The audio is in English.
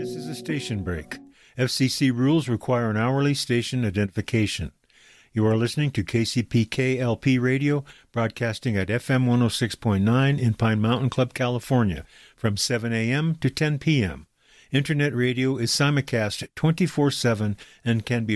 This is a station break. FCC rules require an hourly station identification. You are listening to KCPK LP Radio, broadcasting at FM 106.9 in Pine Mountain Club, California, from 7 a.m. to 10 p.m. Internet radio is simulcast 24/7 and can be